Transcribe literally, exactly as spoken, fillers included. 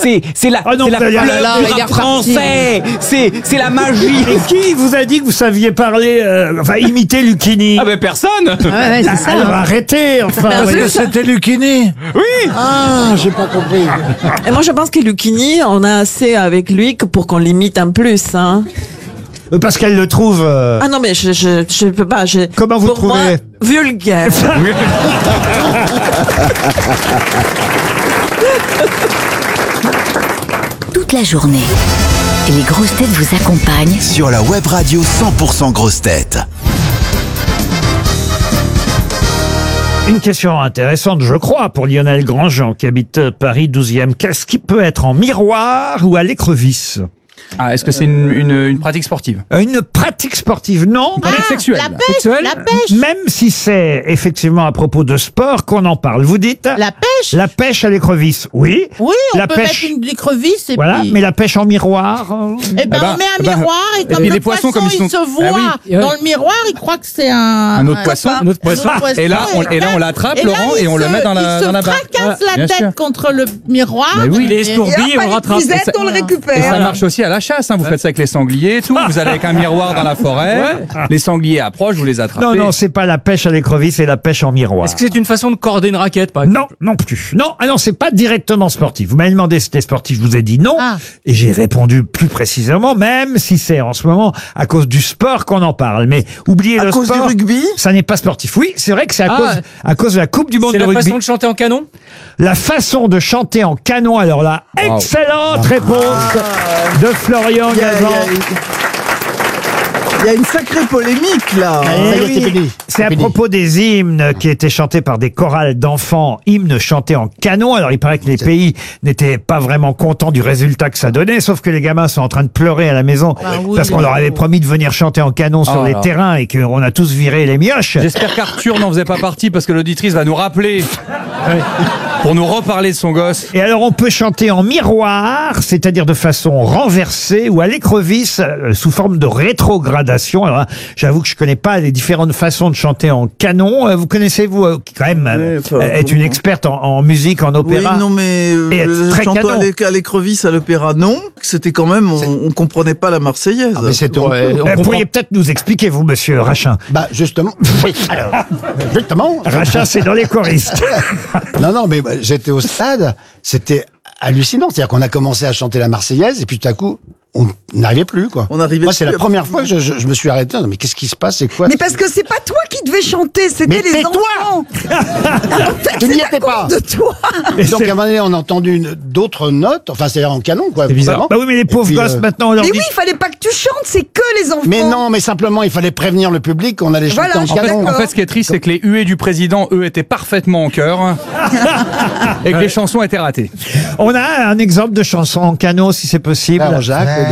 c'est c'est la, Oh non, c'est la là, là, fleur là, du il est rap reparti. français. C'est c'est la magie. Et qui vous a dit que vous saviez parler, euh, enfin imiter Lucchini? Ah ben personne. Ouais, ouais, c'est ça. Alors hein. arrêtez, enfin. Parce voyez. que C'était Lucchini. Oui. Ah, j'ai pas compris. Et moi, je pense que Lucchini, on a assez avec lui que pour qu'on l'imite un plus. Hein. Euh, Parce qu'elle le trouve. euh, Ah non, mais je je je peux pas. Je, Comment vous le pour moi, trouvez? vulgaire. Toute la journée, les grosses têtes vous accompagnent Sur la web radio cent pour cent grosses têtes. Une question intéressante, je crois, pour Lionel Grandjean, qui habite euh, Paris douzième. Qu'est-ce qui peut être en miroir ou à l'écrevisse? Ah, est-ce que c'est une, une, une pratique sportive? Euh, Une pratique sportive, non. Pratique sexuelle. La pêche, Sexuelle. la pêche, Même si c'est effectivement à propos de sport qu'on en parle. Vous dites la pêche. la pêche à l'écrevisse, oui. Oui, on la peut pêche. mettre une écrevisse et Voilà, puis... mais la pêche en miroir. euh, Eh ben, Eh ben, on met un eh ben, miroir et comme puis le les poissons, poisson, comme ils il sont- se voit Ah oui. dans le miroir, il croit que c'est un... Un autre poisson. copain. Un autre poisson. Un autre Et là, on, et là, on l'attrape, Et là, Laurent, il et on le se- met dans la, il dans la barre. se fracasse la Bien tête sûr. contre le miroir. Mais oui. Et- Les escourbilles, on le rattrape. Et ça- on le Et ça récupère. marche aussi à la chasse, hein. Vous faites ça avec les sangliers et tout. Vous allez avec un miroir dans la forêt. Les sangliers approchent, vous les attrapez. Non, non, c'est pas la pêche à l'écrevisse, c'est la pêche en miroir. Est-ce que c'est une façon de corder une raquette, par exemple? Non, non plus. Non, ah non, c'est pas directement sportif. Vous m'avez demandé si c'était sportif, je vous ai dit non. Ah. Et j'ai répondu plus précisément, même si c'est en ce moment à cause du sport qu'on en parle. Mais oubliez À le cause du sport. rugby? Ça n'est pas sportif. Oui, c'est vrai que c'est à, Ah. cause, à cause de la Coupe du Monde C'est de la rugby. façon de chanter en canon? La façon de chanter en canon. Alors là, Wow. excellente réponse de Florian Il y a- il y Gazan. a- il y a une sacrée polémique là. Eh Ça y est, oui, c'est fini. c'est à fini. propos des hymnes qui étaient chantés par des chorales d'enfants, hymnes chantés en canon. Alors il paraît que les pays n'étaient pas vraiment contents du résultat que ça donnait, sauf que les gamins sont en train de pleurer à la maison Ah oui. parce qu'on leur avait promis de venir chanter en canon sur Oh les là. terrains et qu'on a tous viré les mioches. J'espère qu'Arthur n'en faisait pas partie parce que l'auditrice va nous rappeler pour nous reparler de son gosse. Et alors on peut chanter en miroir, c'est-à-dire de façon renversée ou à l'écrevisse euh, sous forme de rétrogradation. Alors là, j'avoue que je connais pas les différentes façons de chanter en canon. Euh, Vous connaissez, vous, euh, qui quand même euh, Oui, enfin, êtes une experte en, en musique, en Oui, opéra. non, mais Et être euh, très chantant canon. à l'é- à l'écrevisse à l'opéra, non. C'était quand même, on, on comprenait pas la Marseillaise. Mais c'est Ouais, on Euh, comprend. pourriez peut-être nous expliquer, vous, monsieur Rachin. Bah justement, oui, alors, justement. Rachin, c'est dans les choristes. Non, non, mais bah, j'étais au stade, c'était hallucinant. C'est-à-dire qu'on a commencé à chanter la Marseillaise et puis tout à coup, on n'arrivait plus, quoi. On n'arrivait Moi, c'est la plus à- première fois que je, je- je me suis arrêté. Non, mais qu'est-ce qui se passe? C'est quoi? Mais parce que c'est pas toi qui devais chanter, c'était Mais les tais-toi enfants. Tu n'y étais pas. De toi. Et Donc, c'est- à un moment donné, on a entendu une- d'autres notes, enfin, c'est en canon, quoi. C'est bizarre. vraiment. Bah oui, mais les pauvres puis, gosses, euh, maintenant, on leur Mais dit... oui, il fallait pas que tu chantes, c'est que les enfants. Mais non, mais simplement, il fallait prévenir le public qu'on allait chanter Voilà, en je suis canon. d'accord. En fait, ce qui est triste, c'est que les huées du président, eux, étaient parfaitement en chœur et que les chansons étaient ratées. On a un exemple de chanson en canon, si c'est possible. Alors, Jacques,